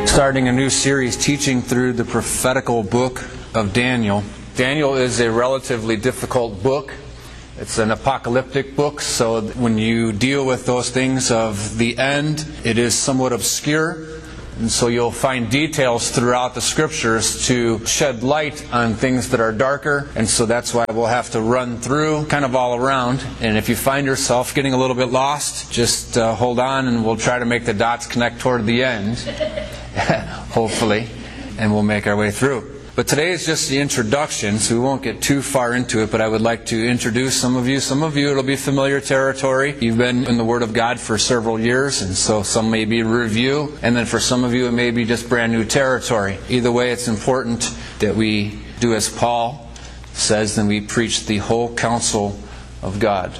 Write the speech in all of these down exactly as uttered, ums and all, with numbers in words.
starting a new series teaching through the prophetical book of Daniel. Daniel is a relatively difficult book. It's an apocalyptic book, so when you deal with those things of the end, it is somewhat obscure. And so you'll find details throughout the Scriptures to shed light on things that are darker. And so that's why we'll have to run through kind of all around. And if you find yourself getting a little bit lost, just uh, hold on and we'll try to make the dots connect toward the end. Hopefully. And we'll make our way through. But today is just the introduction, so we won't get too far into it, but I would like to introduce some of you. Some of you, it'll be familiar territory. You've been in the Word of God for several years, and so some may be review, and then for some of you, it may be just brand new territory. Either way, it's important that we do as Paul says, and we preach the whole counsel of God.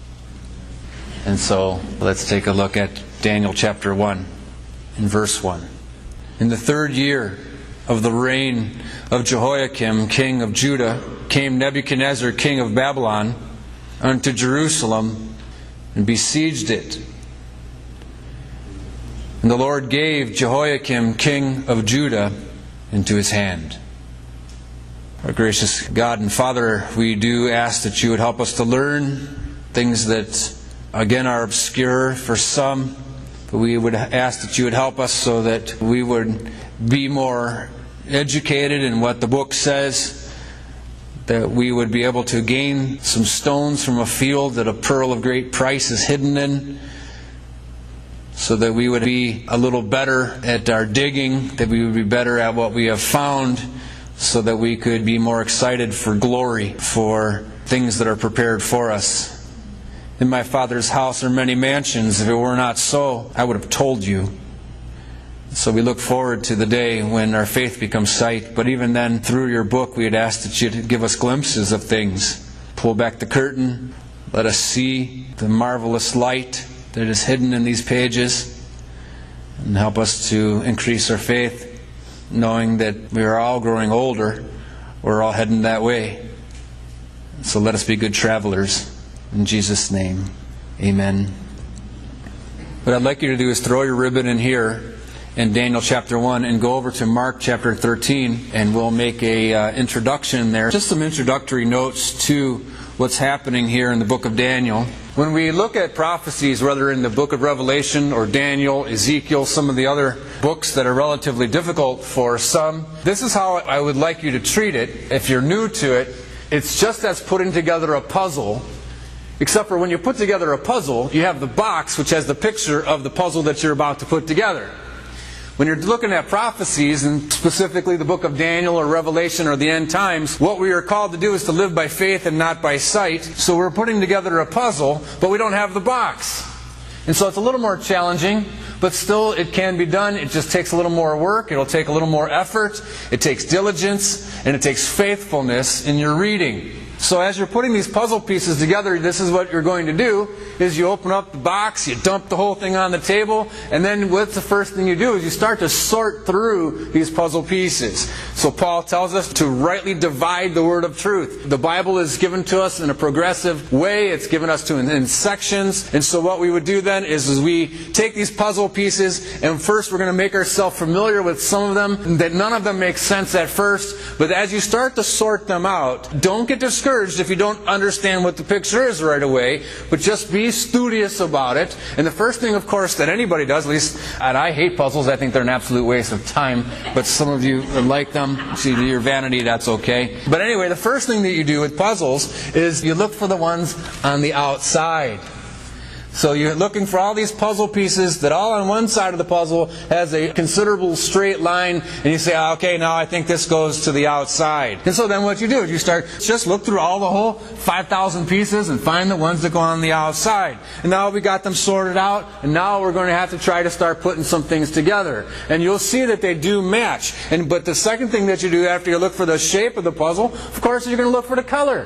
And so, let's take a look at Daniel chapter one, in verse one. In the third year of the reign of Jehoiakim, king of Judah, came Nebuchadnezzar, king of Babylon, unto Jerusalem, and besieged it. And the Lord gave Jehoiakim, king of Judah, into his hand. Our gracious God and Father, we do ask that you would help us to learn things that, again, are obscure for some, but we would ask that you would help us so that we would be more educated in what the book says, that we would be able to gain some stones from a field that a pearl of great price is hidden in, so that we would be a little better at our digging, that we would be better at what we have found, so that we could be more excited for glory, for things that are prepared for us. In my Father's house are many mansions. If it were not so, I would have told you. So we look forward to the day when our faith becomes sight. But even then, through your book, we would ask that you give us glimpses of things. Pull back the curtain. Let us see the marvelous light that is hidden in these pages. And help us to increase our faith, knowing that we are all growing older. We're all heading that way. So let us be good travelers. In Jesus' name, amen. What I'd like you to do is throw your ribbon in here in Daniel chapter one and go over to Mark chapter thirteen, and we'll make a uh, introduction there. Just some introductory notes to what's happening here in the book of Daniel. When we look at prophecies, whether in the book of Revelation or Daniel, Ezekiel, some of the other books that are relatively difficult for some, this is how I would like you to treat it. If you're new to it, it's just as putting together a puzzle, except for when you put together a puzzle, you have the box which has the picture of the puzzle that you're about to put together. When you're looking at prophecies, and specifically the book of Daniel or Revelation or the end times, what we are called to do is to live by faith and not by sight. So we're putting together a puzzle, but we don't have the box. And so it's a little more challenging, but still it can be done. It just takes a little more work. It'll take a little more effort. It takes diligence, and it takes faithfulness in your reading. So as you're putting these puzzle pieces together, this is what you're going to do, is you open up the box, you dump the whole thing on the table, and then what's the first thing you do is you start to sort through these puzzle pieces. So Paul tells us to rightly divide the word of truth. The Bible is given to us in a progressive way. It's given us to in, in sections. And so what we would do then is, is we take these puzzle pieces, and first we're going to make ourselves familiar with some of them, that none of them make sense at first. But as you start to sort them out, don't get discouraged if you don't understand what the picture is right away, but just be studious about it. And the first thing, of course, that anybody does, at least, and I hate puzzles, I think they're an absolute waste of time, but some of you like them. See, to your vanity, that's okay. But anyway, the first thing that you do with puzzles is you look for the ones on the outside. So you're looking for all these puzzle pieces that all on one side of the puzzle has a considerable straight line, and you say, okay, now I think this goes to the outside. And so then what you do is you start, just look through all the whole five thousand pieces and find the ones that go on the outside. And now we got them sorted out, and now we're going to have to try to start putting some things together. And you'll see that they do match. And But the second thing that you do after you look for the shape of the puzzle, of course, you're going to look for the color.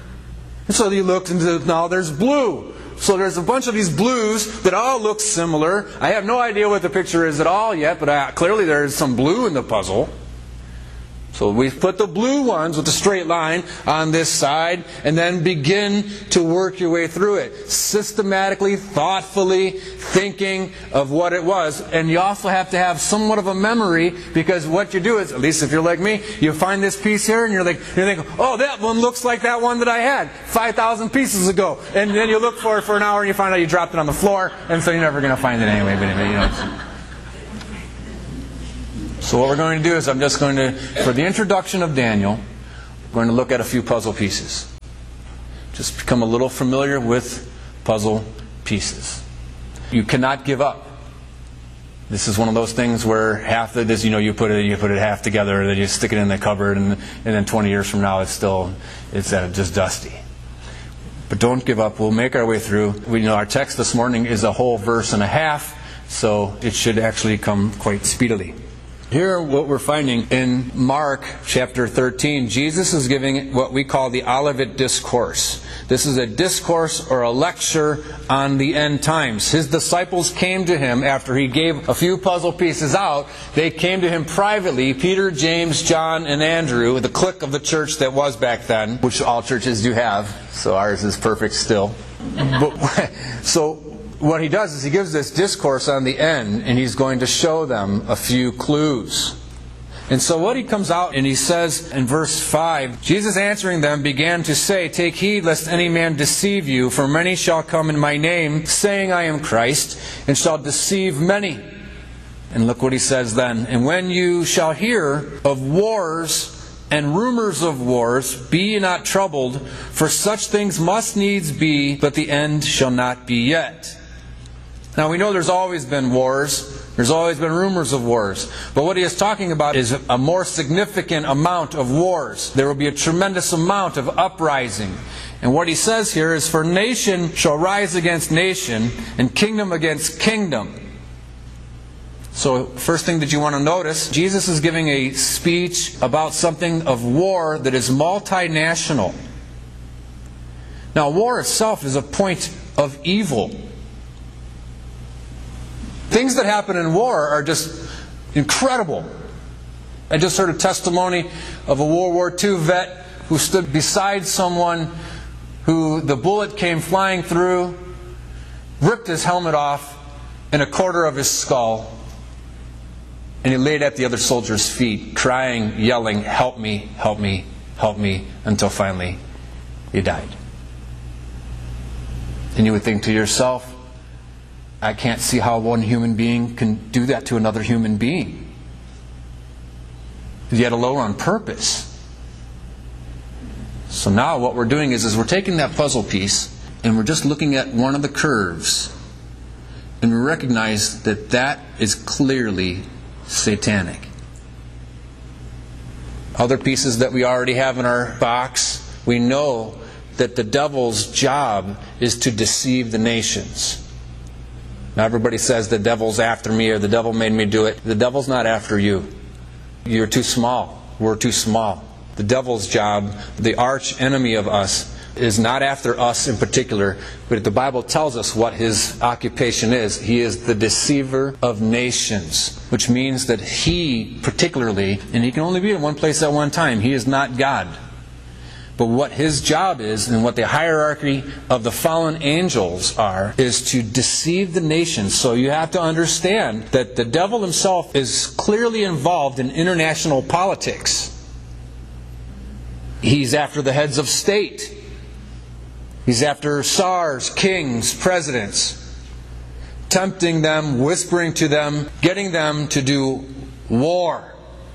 And so you look into, now there's blue. So there's a bunch of these blues that all look similar. I have no idea what the picture is at all yet, but I, clearly there's some blue in the puzzle. So we put the blue ones with the straight line on this side, and then begin to work your way through it. Systematically, thoughtfully, thinking of what it was. And you also have to have somewhat of a memory, because what you do is, at least if you're like me, you find this piece here, and you're like, you're thinking, oh, that one looks like that one that I had five thousand pieces ago. And then you look for it for an hour, and you find out you dropped it on the floor, and so you're never going to find it anyway. But anyway, you know. So what we're going to do is I'm just going to, for the introduction of Daniel, we're going to look at a few puzzle pieces. Just become a little familiar with puzzle pieces. You cannot give up. This is one of those things where half of this, you know, you put it, you put it half together, and then you stick it in the cupboard, and, and then twenty years from now, it's still, it's uh, just dusty. But don't give up. We'll make our way through. We know our text this morning is a whole verse and a half, so it should actually come quite speedily. Here, what we're finding in Mark chapter thirteen, Jesus is giving what we call the Olivet Discourse. This is a discourse or a lecture on the end times. His disciples came to him after he gave a few puzzle pieces out. They came to him privately, Peter, James, John, and Andrew, the clique of the church that was back then, which all churches do have, so ours is perfect still. But, so, what he does is he gives this discourse on the end, and he's going to show them a few clues. And so what he comes out and he says in verse five, Jesus answering them began to say, "Take heed lest any man deceive you, for many shall come in my name, saying I am Christ, and shall deceive many." And look what he says then. "And when you shall hear of wars and rumors of wars, be ye not troubled, for such things must needs be, but the end shall not be yet." Now we know there's always been wars. There's always been rumors of wars. But what he is talking about is a more significant amount of wars. There will be a tremendous amount of uprising. And what he says here is, "For nation shall rise against nation, and kingdom against kingdom." So first thing that you want to notice, Jesus is giving a speech about something of war that is multinational. Now war itself is a point of evil. Things that happen in war are just incredible. I just heard a testimony of a World War Two vet who stood beside someone who the bullet came flying through, ripped his helmet off, and a quarter of his skull, and he laid at the other soldier's feet, crying, yelling, "Help me, help me, help me," until finally he died. And you would think to yourself, I can't see how one human being can do that to another human being, yet alone on purpose. So now what we're doing is, is we're taking that puzzle piece and we're just looking at one of the curves, and we recognize that that is clearly satanic. Other pieces that we already have in our box, we know that the devil's job is to deceive the nations. Now everybody says the devil's after me, or the devil made me do it. The devil's not after you. You're too small. We're too small. The devil's job, the arch enemy of us, is not after us in particular, but the Bible tells us what his occupation is. He is the deceiver of nations, which means that he particularly, and he can only be in one place at one time, he is not God. But what his job is, and what the hierarchy of the fallen angels are, is to deceive the nations. So you have to understand that the devil himself is clearly involved in international politics. He's after the heads of state. He's after czars, kings, presidents, tempting them, whispering to them, getting them to do war.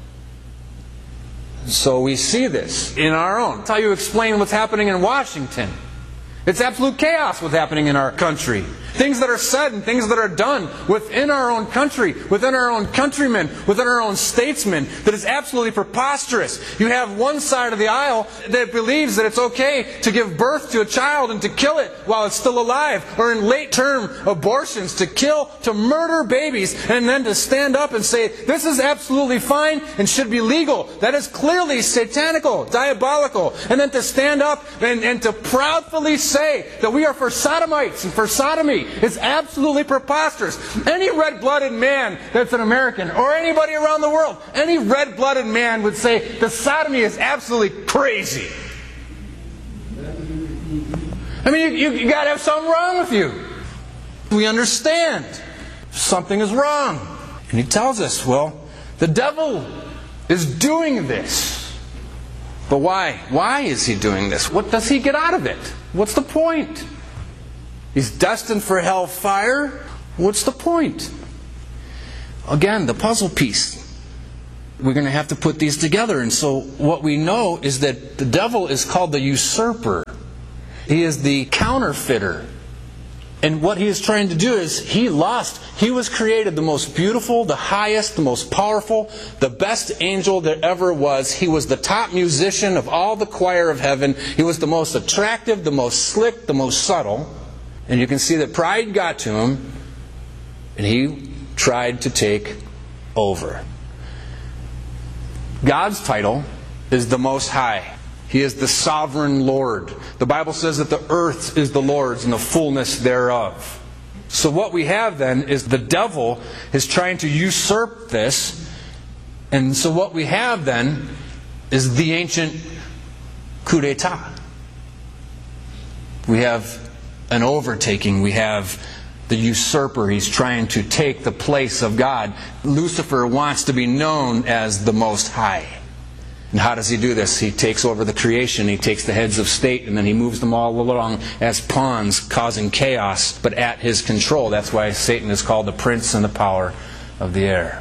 So we see this in our own. That's how you explain what's happening in Washington. It's absolute chaos what's happening in our country. Things that are said and things that are done within our own country, within our own countrymen, within our own statesmen, that is absolutely preposterous. You have one side of the aisle that believes that it's okay to give birth to a child and to kill it while it's still alive, or in late-term abortions, to kill, to murder babies, and then to stand up and say, this is absolutely fine and should be legal. That is clearly satanical, diabolical. And then to stand up and, and to proudly say that we are for sodomites and for sodomy, is absolutely preposterous. Any red-blooded man that's an American, or anybody around the world, any red-blooded man would say that sodomy is absolutely crazy. I mean, you, you, you got to have something wrong with you. We understand something is wrong. And he tells us, well, the devil is doing this. But why? Why is he doing this? What does he get out of it? What's the point? He's destined for hellfire. What's the point? Again, the puzzle piece. We're going to have to put these together. And so what we know is that the devil is called the usurper. He is the counterfeiter. And what he is trying to do is, he lost. He was created the most beautiful, the highest, the most powerful, the best angel there ever was. He was the top musician of all the choir of heaven. He was the most attractive, the most slick, the most subtle. And you can see that pride got to him, and he tried to take over. God's title is the Most High. He is the sovereign Lord. The Bible says that the earth is the Lord's and the fullness thereof. So what we have then is the devil is trying to usurp this. And so what we have then is the ancient coup d'etat. We have an overtaking. We have the usurper. He's trying to take the place of God. Lucifer wants to be known as the Most High. And how does he do this? He takes over the creation, he takes the heads of state, and then he moves them all along as pawns, causing chaos, but at his control. That's why Satan is called the prince and the power of the air.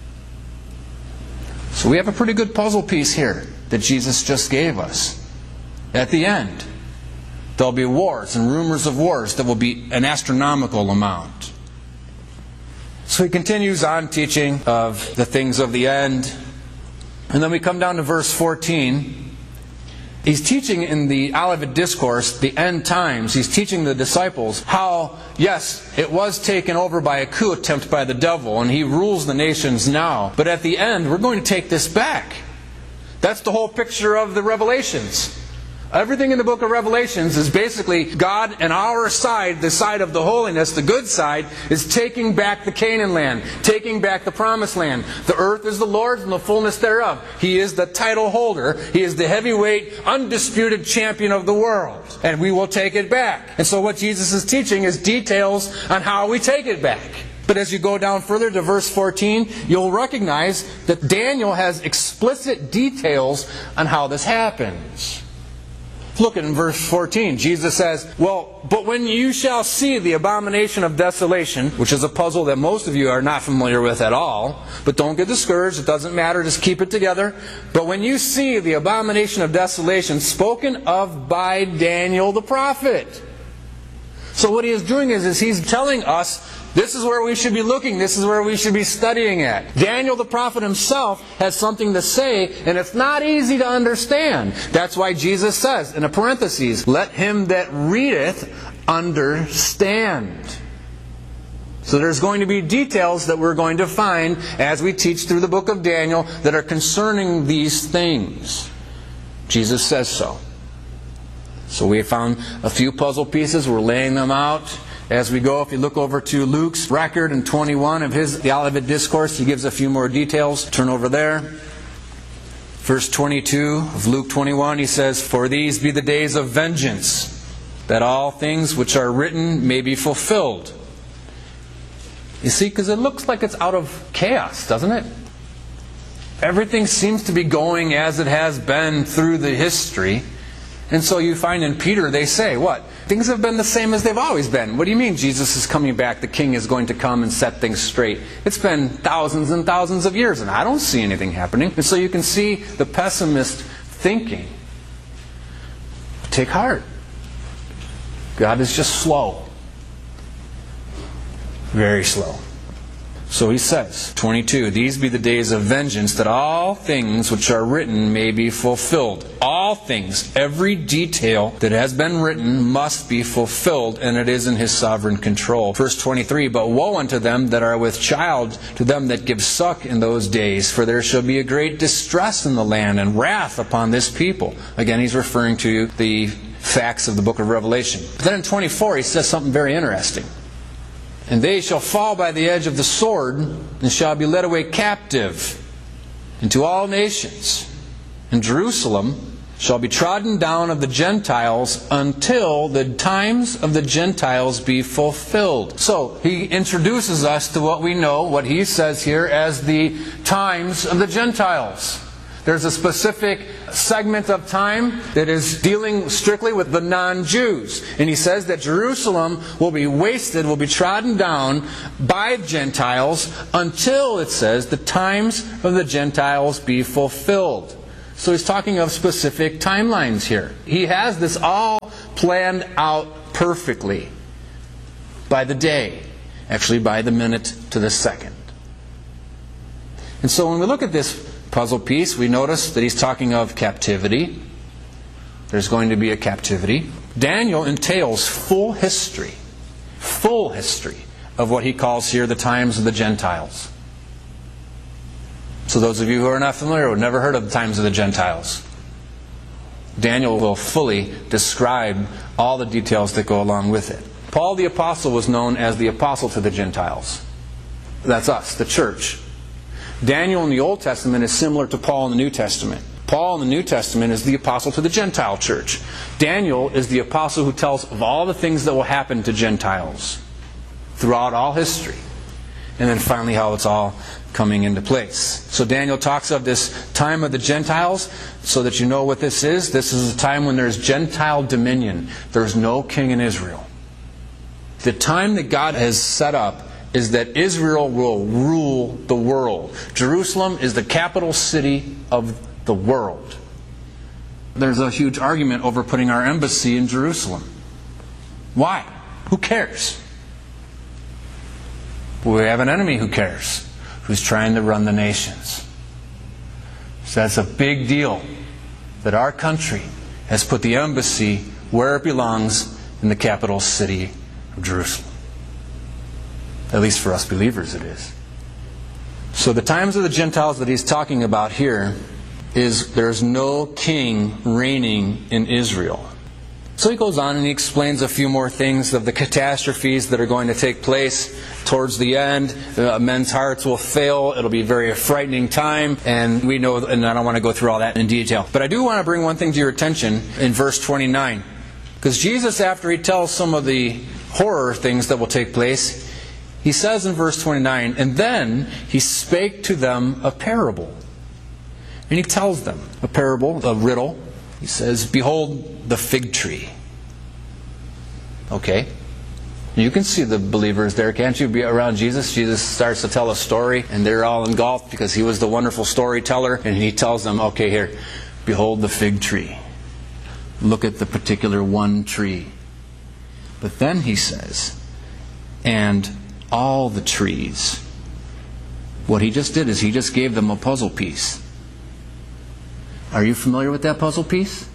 So we have a pretty good puzzle piece here that Jesus just gave us. At the end, there'll be wars and rumors of wars that will be an astronomical amount. So he continues on teaching of the things of the end. And then we come down to verse fourteen. He's teaching in the Olivet Discourse, the end times. He's teaching the disciples how, yes, it was taken over by a coup attempt by the devil, and he rules the nations now. But at the end, we're going to take this back. That's the whole picture of the Revelations. Everything in the book of Revelations is basically God and our side, the side of the holiness, the good side, is taking back the Canaan land, taking back the promised land. The earth is the Lord's and the fullness thereof. He is the title holder. He is the heavyweight, undisputed champion of the world. And we will take it back. And so what Jesus is teaching is details on how we take it back. But as you go down further to verse fourteen, you'll recognize that Daniel has explicit details on how this happens. Look at in verse fourteen. Jesus says, well, but when you shall see the abomination of desolation, which is a puzzle that most of you are not familiar with at all, but don't get discouraged, it doesn't matter, just keep it together. But when you see the abomination of desolation spoken of by Daniel the prophet. So what he is doing is, is he's telling us, this is where we should be looking. This is where we should be studying at. Daniel the prophet himself has something to say, and it's not easy to understand. That's why Jesus says, in a parenthesis, let him that readeth understand. So there's going to be details that we're going to find as we teach through the book of Daniel that are concerning these things. Jesus says so. So we found a few puzzle pieces. We're laying them out as we go. If you look over to Luke's record in twenty-one of his the Olivet Discourse, he gives a few more details. Turn over there. Verse twenty-two of Luke twenty-one, he says, for these be the days of vengeance, that all things which are written may be fulfilled. You see, because it looks like it's out of chaos, doesn't it? Everything seems to be going as it has been through the history. And so you find in Peter, they say, what? Things have been the same as they've always been. What do you mean Jesus is coming back? The king is going to come and set things straight. It's been thousands and thousands of years, and I don't see anything happening. And so you can see the pessimist thinking. Take heart. God is just slow. Very slow. So he says, twenty-two, these be the days of vengeance, that all things which are written may be fulfilled. All things, every detail that has been written must be fulfilled, and it is in his sovereign control. Verse twenty-three, but woe unto them that are with child, to them that give suck in those days, for there shall be a great distress in the land, and wrath upon this people. Again, he's referring to the facts of the book of Revelation. But then in twenty-four, he says something very interesting. And they shall fall by the edge of the sword, and shall be led away captive into all nations. And Jerusalem shall be trodden down of the Gentiles until the times of the Gentiles be fulfilled. So, he introduces us to what we know, what he says here, as the times of the Gentiles. There's a specific segment of time that is dealing strictly with the non-Jews. And he says that Jerusalem will be wasted, will be trodden down by Gentiles until, it says, the times of the Gentiles be fulfilled. So he's talking of specific timelines here. He has this all planned out perfectly. By the day. Actually, by the minute to the second. And so when we look at this puzzle piece, we notice that he's talking of captivity. There's going to be a captivity. Daniel entails full history. Full history of what he calls here the times of the Gentiles. So those of you who are not familiar, who have never heard of the times of the Gentiles, Daniel will fully describe all the details that go along with it. Paul the Apostle was known as the Apostle to the Gentiles. That's us, the church. Daniel in the Old Testament is similar to Paul in the New Testament. Paul in the New Testament is the apostle to the Gentile church. Daniel is the apostle who tells of all the things that will happen to Gentiles throughout all history. And then finally how it's all coming into place. So Daniel talks of this time of the Gentiles, so that you know what this is. This is a time when there's Gentile dominion. There's no king in Israel. The time that God has set up is that Israel will rule the world. Jerusalem is the capital city of the world. There's a huge argument over putting our embassy in Jerusalem. Why? Who cares? We have an enemy who cares, who's trying to run the nations. So that's a big deal that our country has put the embassy where it belongs, in the capital city of Jerusalem. At least for us believers it is. So the times of the Gentiles that he's talking about here is there's no king reigning in Israel. So he goes on and he explains a few more things of the catastrophes that are going to take place towards the end. Uh, men's hearts will fail. It'll be a very frightening time. And we know, and I don't want to go through all that in detail. But I do want to bring one thing to your attention in verse twenty-nine. Because Jesus, after he tells some of the horror things that will take place, he says in verse twenty-nine, and then he spake to them a parable. And he tells them a parable, a riddle. He says, behold the fig tree. Okay. You can see the believers there, can't you? Be around Jesus. Jesus starts to tell a story, and they're all engulfed because he was the wonderful storyteller. And he tells them, okay, here, behold the fig tree. Look at the particular one tree. But then he says, and all the trees. What he just did is he just gave them a puzzle piece. Are you familiar with that puzzle piece?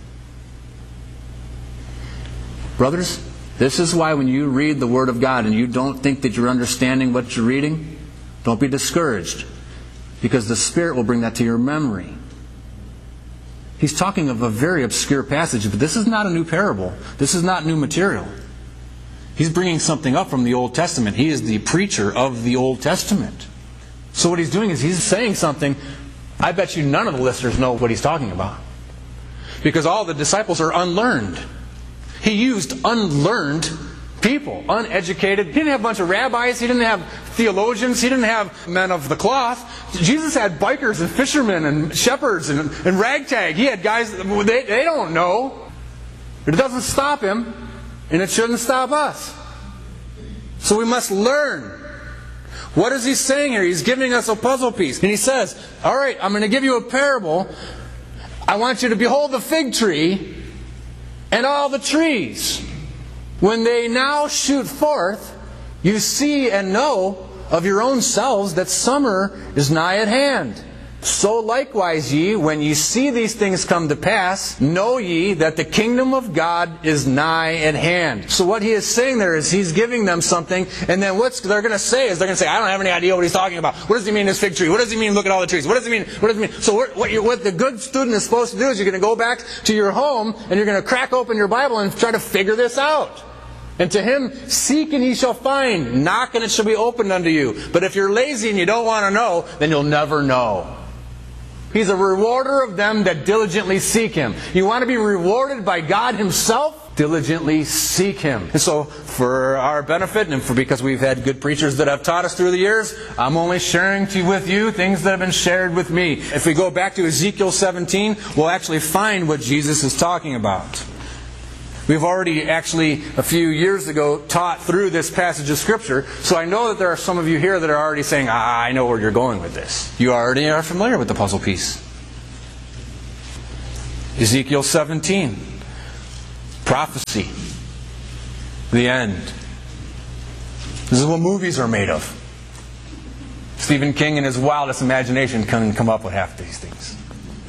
Brothers, this is why when you read the Word of God and you don't think that you're understanding what you're reading, don't be discouraged. Because the Spirit will bring that to your memory. He's talking of a very obscure passage, but this is not a new parable. This is not new material. He's bringing something up from the Old Testament. He is the preacher of the Old Testament. So what he's doing is he's saying something. I bet you none of the listeners know what he's talking about. Because all the disciples are unlearned. He used unlearned people, uneducated. He didn't have a bunch of rabbis. He didn't have theologians. He didn't have men of the cloth. Jesus had bikers and fishermen and shepherds and, and ragtag. He had guys, they, they don't know. But it doesn't stop him, and it shouldn't stop us. So we must learn. What is he saying here? He's giving us a puzzle piece. And he says, all right, I'm going to give you a parable. I want you to behold the fig tree and all the trees. When they now shoot forth, you see and know of your own selves that summer is nigh at hand. So likewise ye, when ye see these things come to pass, know ye that the kingdom of God is nigh at hand. So what he is saying there is he's giving them something, and then what they're going to say is they're going to say, I don't have any idea what he's talking about. What does he mean this fig tree? What does he mean look at all the trees? What does he mean? What does he mean? So what, what, you, what the good student is supposed to do is you're going to go back to your home and you're going to crack open your Bible and try to figure this out. And to him, seek and ye shall find. Knock and it shall be opened unto you. But if you're lazy and you don't want to know, then you'll never know. He's a rewarder of them that diligently seek Him. You want to be rewarded by God Himself? Diligently seek Him. And so, for our benefit, and for because we've had good preachers that have taught us through the years, I'm only sharing to, with you things that have been shared with me. If we go back to Ezekiel seventeen, we'll actually find what Jesus is talking about. We've already actually, a few years ago, taught through this passage of Scripture, so I know that there are some of you here that are already saying, ah, I know where you're going with this. You already are familiar with the puzzle piece. Ezekiel seventeen. Prophecy. The end. This is what movies are made of. Stephen King in his wildest imagination couldn't come up with half these things.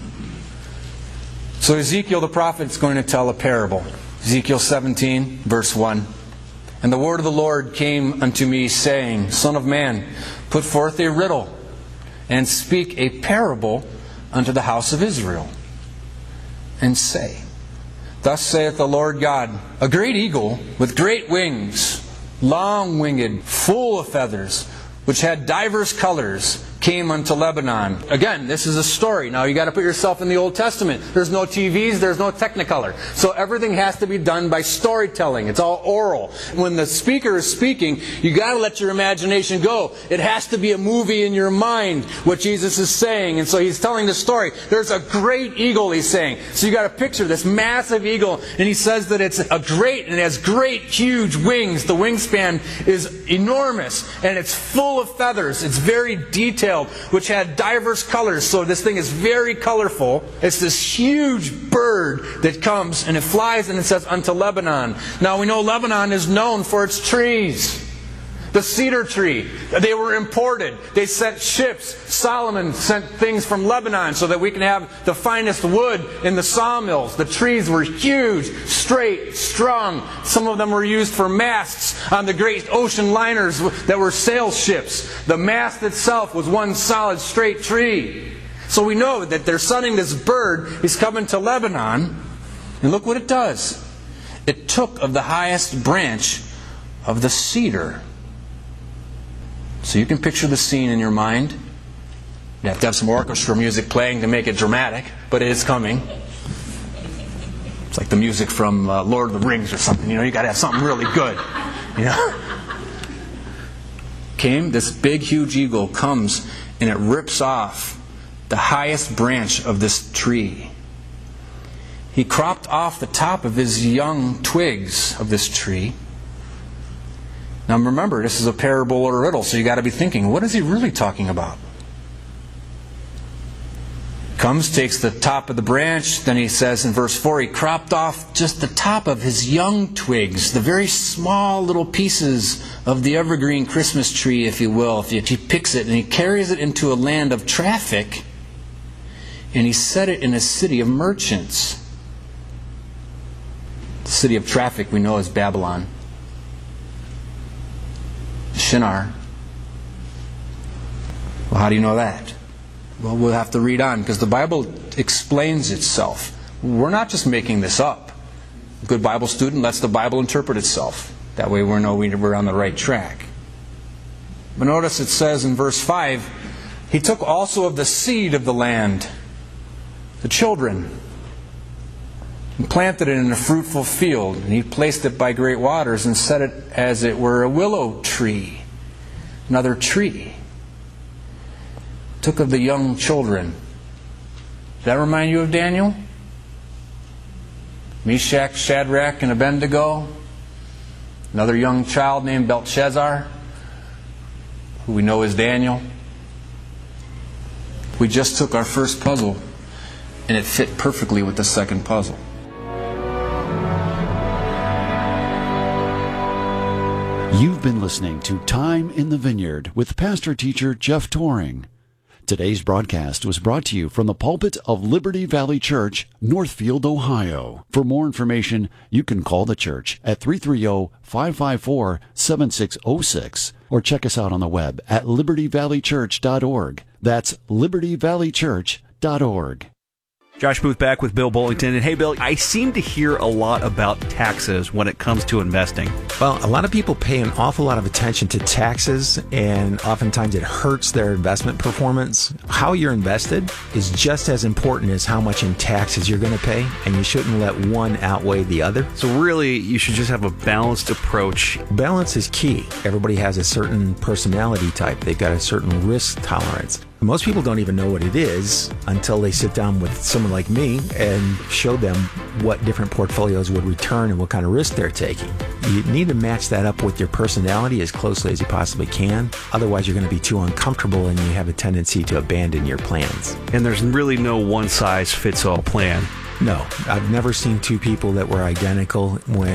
So Ezekiel the prophet is going to tell a parable. Ezekiel seventeen, verse one. And the word of the Lord came unto me, saying, Son of man, put forth a riddle, and speak a parable unto the house of Israel. And say, Thus saith the Lord God, a great eagle with great wings, long-winged, full of feathers, which had divers colors, came unto Lebanon. Again, this is a story. Now you got to put yourself in the Old Testament. There's no T Vs, there's no Technicolor. So everything has to be done by storytelling. It's all oral. When the speaker is speaking, you got to let your imagination go. It has to be a movie in your mind, what Jesus is saying. And so he's telling the story. There's a great eagle, he's saying. So you got to picture this massive eagle, and he says that it's a great, and it has great, huge wings. The wingspan is enormous, and it's full of feathers. It's very detailed, which had diverse colors. So this thing is very colorful. It's this huge bird that comes and it flies and it says unto Lebanon. Now we know Lebanon is known for its trees. The cedar tree. They were imported. They sent ships. Solomon sent things from Lebanon so that we can have the finest wood in the sawmills. The trees were huge, straight, strong. Some of them were used for masts on the great ocean liners that were sail ships. The mast itself was one solid, straight tree. So we know that they're sending this bird. He's coming to Lebanon. And look what it does. It took of the highest branch of the cedar. So you can picture the scene in your mind. You have to have some orchestra music playing to make it dramatic, but it is coming. It's like the music from uh, Lord of the Rings or something. You know, you got to have something really good. You know. Came this big, huge eagle comes and it rips off the highest branch of this tree. He cropped off the top of his young twigs of this tree. Now remember, this is a parable or a riddle, so you got to be thinking, what is he really talking about? Comes, takes the top of the branch, then he says in verse four, he cropped off just the top of his young twigs, the very small little pieces of the evergreen Christmas tree, if you will. If he picks it and he carries it into a land of traffic, and he set it in a city of merchants. The city of traffic we know as Babylon. Shinar. Well, how do you know that? Well, we'll have to read on, because the Bible explains itself. We're not just making this up. A good Bible student lets the Bible interpret itself. That way we know we're on the right track. But notice it says in verse five, he took also of the seed of the land, the children, and planted it in a fruitful field. And he placed it by great waters and set it as it were a willow tree, another tree. Took of the young children. Does that remind you of Daniel? Meshach, Shadrach, and Abednego. Another young child named Belshazzar, who we know as Daniel. We just took our first puzzle, and it fit perfectly with the second puzzle. You've been listening to Time in the Vineyard with pastor-teacher Jeff Toring. Today's broadcast was brought to you from the pulpit of Liberty Valley Church, Northfield, Ohio. For more information, you can call the church at three three zero, five five four, seven six zero six or check us out on the web at liberty valley church dot org. That's liberty valley church dot org. Josh Booth back with Bill Bullington. And hey, Bill, I seem to hear a lot about taxes when it comes to investing. Well, a lot of people pay an awful lot of attention to taxes, and oftentimes it hurts their investment performance. How you're invested is just as important as how much in taxes you're going to pay, and you shouldn't let one outweigh the other. So really, you should just have a balanced approach. Balance is key. Everybody has a certain personality type. They've got a certain risk tolerance. Most people don't even know what it is until they sit down with someone like me and show them what different portfolios would return and what kind of risk they're taking. You need to match that up with your personality as closely as you possibly can. Otherwise, you're going to be too uncomfortable and you have a tendency to abandon your plans. And there's really no one-size-fits-all plan. No, I've never seen two people that were identical when